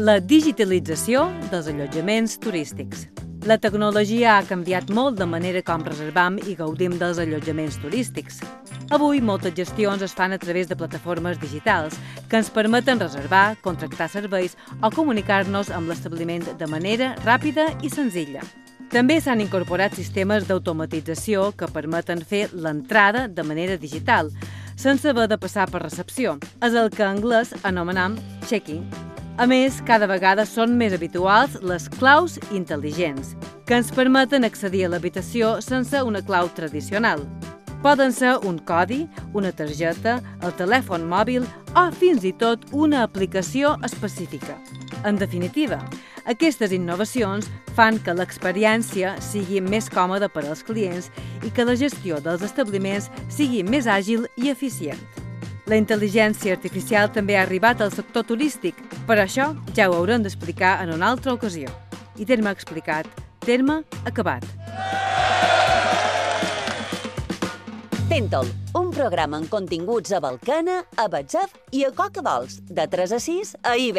La digitalització dels allotjaments turístics. La tecnologia ha canviat molt de manera com reservam i gaudim dels allotjaments turístics. Avui, moltes gestions es fan a través de plataformes digitals que ens permeten reservar, contractar serveis o comunicar-nos amb l'establiment de manera ràpida i senzilla. També s'han incorporat sistemes d'automatització que permeten fer l'entrada de manera digital, sense haver de passar per recepció. És el que en anglès anomenem check-in. A més, cada vegada són més habituals les claus intel·ligents, que ens permeten accedir a l'habitació sense una clau tradicional. Poden ser un codi, una targeta, el telèfon mòbil o fins i tot una aplicació específica. En definitiva, aquestes innovacions fan que l'experiència sigui més còmoda per als clients i que la gestió dels establiments sigui més àgil i eficient. La intel·ligència artificial també ha arribat al sector turístic, però això ja ho haurem d'explicar en una altra ocasió. I terme explicat, terme acabat. Tentol, un programa amb continguts a Balcana, a WhatsApp i a Coca Dols, de 3 a 6 a IB.